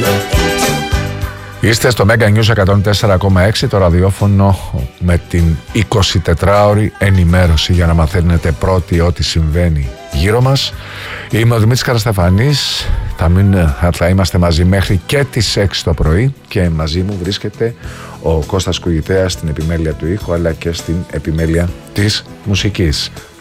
Είστε στο Mega News 104,6, το ραδιόφωνο με την 24ωρη ενημέρωση για να μαθαίνετε πρώτοι ό,τι συμβαίνει γύρω μας. Είμαι ο Δημήτρης Καραστεφανής, θα είμαστε μαζί μέχρι και τις 6 το πρωί και μαζί μου βρίσκεται ο Κώστας Κουγητέας στην επιμέλεια του ήχου αλλά και στην επιμέλεια της μουσικής.